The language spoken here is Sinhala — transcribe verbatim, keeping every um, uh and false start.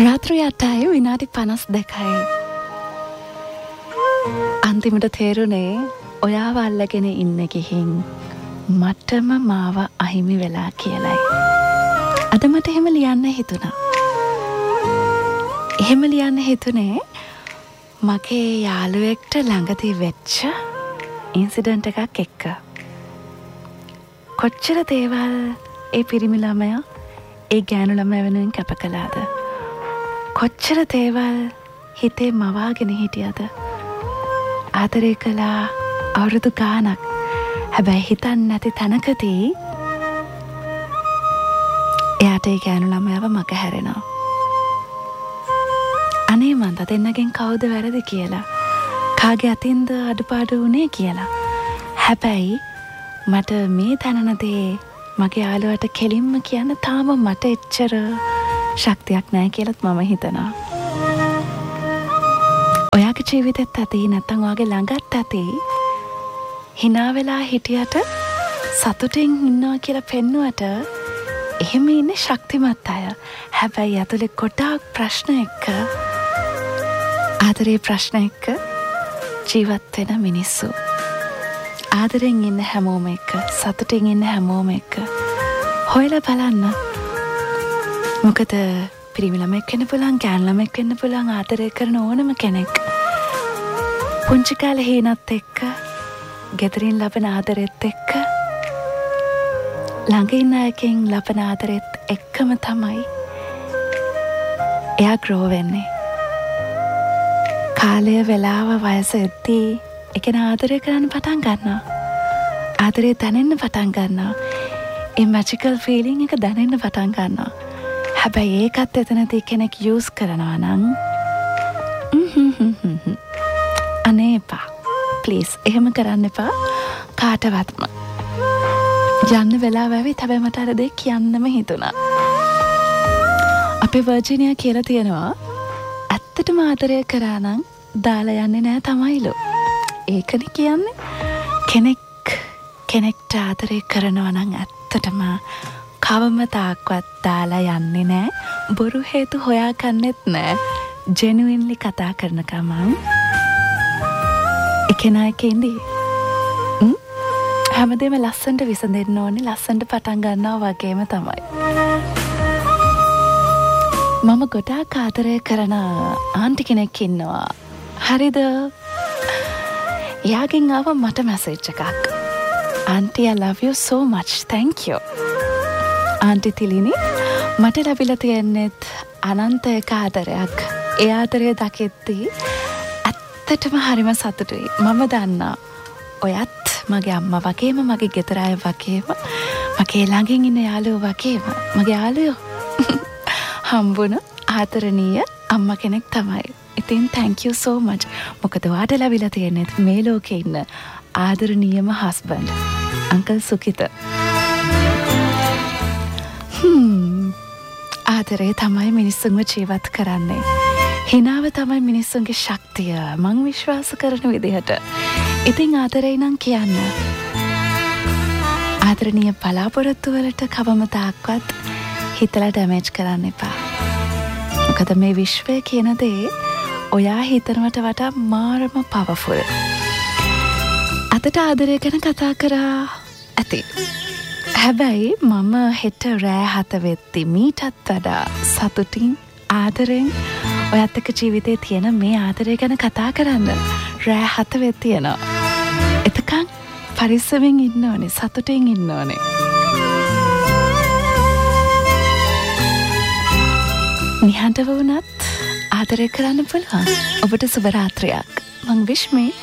රාත්‍රී අටයි විනාඩි පනස් දෙකයි. අන්තිමට තේරුනේ ඔයාව අල්ලගෙන ඉන්න ගිහින් මටම මාව අහිමි වෙලා කියලයි. අද මට එහෙම ලියන්න හිතුණා. එහෙම ලියන්න හිතුනේ මගේ යාළුවෙක්ට ළඟදී වෙච්ච ඉන්සිඩන්ට් එකක් එක්ක. කොච්චර දේවල් ඒ පිරිමි ළමයා ඒ ගෑනු ළමයා වෙනුවෙන් කැප කළාද? කොච්චර දේවල් හිතේ මවාගෙන හිටියද? ආදරේ කළා අවුරුදු ගානක්. හැබැයි හිතන්නේ නැති තැනකදී එයාට ඒ ගෑනු ළමයාව මග හැරෙනවා. අනේ මන්ද දෙන්නගෙන් කවුද වැරදි කියලා, කාගේ අතින්ද අඩුපාඩු වුණේ කියලා. හැබැයි මට මේ දැනනදේ මගේ යාළුවට කෙලින්ම කියන්න තාම මට එච්චර ශක්තියක් නැහැ කියලාත් මම හිතනවා. ඔයාගේ ජීවිතෙත් ඇති නැත්නම් ඔයාගේ ළඟත් ඇති hina වෙලා හිටියට සතුටින් ඉන්නවා කියලා පෙන්නුවට එහෙම ඉන්නේ ශක්තිමත් අය. හැබැයි ඇතුලේ ගොඩාක් ප්‍රශ්න එක්ක, ආදරේ ප්‍රශ්න එක්ක ජීවත් වෙන මිනිස්සු. ආදරෙන් ඉන්න හැමෝම එක්ක, සතුටින් ඉන්න හැමෝම එක්ක හොයලා බලන්න. මොකද පිරිමි ළමෙක් වෙන්න පුළුවන්, ගෑනු ළමෙක් වෙන්න පුළුවන්, ආදරය කරන ඕනම කෙනෙක් පුංචි කාලේ හීනත් එක්ක, ගෙදරින් ලබන ආදරෙත් එක්ක, ළඟ ඉන්න අයකින් ලබන ආදරෙත් එක්කම තමයි එයා ග්‍රෝ වෙන්නේ. කාලය, වෙලාව, වයස එද්දී ඒ කෙනා ආදරය කරන්න පටන් ගන්නවා. ආදරේ දැනෙන්න පටන් ගන්නවා. ඒ මැජිකල් ෆීලිං එක දැනෙන්න පටන් ගන්නවා. හැබැයි ඒකත් එතනදී කෙනෙක් යූස් කරනවා නම් අනේ එපා. ප්ලීස් එහෙම කරන්න එපා කාටවත්ම. යන්න වෙලාව ඇවිත් හැබැයි මට අර දේ කියන්නම හිතුණා. අපේ වර්ජිනියා කියලා තියෙනවා ඇත්තටම ආදරය කරා නම් දාලා යන්නේ නෑ තමයිලු. ඒකනේ කියන්නේ. කෙනෙක් කෙනෙක්ට ආදරය කරනවා නම් ඇත්තටම කවම තාක්වත් දාලා යන්නේ නෑ. බොරු හේතු හොයාගන්නෙත් නෑ. ජෙනුයින්ලි කතා කරන ගමන් එකනා එක ඉඳී හැමදේම ලස්සනට විසඳෙන්න ඕනේ. ලස්සනට පටන් ගන්නවා වගේම තමයි. මම ගොඩාක් ආදරය කරන ආන්ටි කෙනෙක් ඉන්නවා. හරිද? එයාගෙන් ආව මට මැසේජ් එකක්. Auntie, I love you so much. Thank you. Auntie Tilini, මට ලැබිලා තියෙනෙත් අනන්ත එක ආදරයක්. ඒ ආදරය දකිද්දී ඇත්තටම හරිම සතුටුයි. මම දන්නා ඔයත් මගේ අම්මා වගේම, මගේ ගෙදර අය වගේම, මගේ ළඟින් ඉන්න යාළුවෝ වගේම මගේ යාළුවෝ හම්බුන ආදරණීය අම්මා කෙනෙක් තමයි. ඉතින් thank you so much. මොකද ඔයාට ලැබිලා තියෙනෙත් මේ ලෝකේ ඉන්න ආදරණීයම හස්බන්ඩ් අංකල් සුකිත. හ්ම් ආදරේ තමයි මිනිස්සුන්ව ජීවත් කරන්නේ. හිනාව තමයි මිනිස්සුන්ගේ ශක්තිය මං විශ්වාස කරන විදිහට. ඉතින් ආදරේ නම් කියන්න. ආදරණීය බලාපොරොත්තු වලට කවම තාක්වත් හිතලා ඩැමේජ් කරන්න එපා. මොකද මේ විශ්වය කියන දේ ඔයා හිතනවට වඩා මාරම පවර්ෆුල්. අදට ආදරය ගැන කතා කරා ඇති. හැබැයි මම හෙට රෑ හත වෙද්දි මීටත් වඩා සතුටින් ආදරෙන් ඔයත් එක්ක ජීවිතේ තියෙන මේ ආදරය ගැන කතා කරන්න රෑ හත වෙද්දි තියෙනවා. එතකන් පරිස්සමෙන් ඉන්න ඕනේ, සතුටින් ඉන්න ඕනේ. නිහඬව වුණත් ආදරය කරන්න පුළුවන්. ඔබට සුබ රාත්‍රියක්. මං විශ්මේ